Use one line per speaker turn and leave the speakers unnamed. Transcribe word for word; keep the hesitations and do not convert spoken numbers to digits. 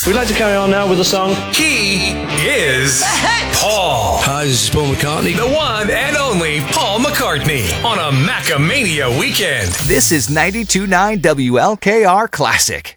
We'd like to carry on now with the song.
He is Paul.
Hi, this is Paul McCartney.
The one and only Paul McCartney on a Macamania weekend.
This is ninety-two point nine W L K R Classic.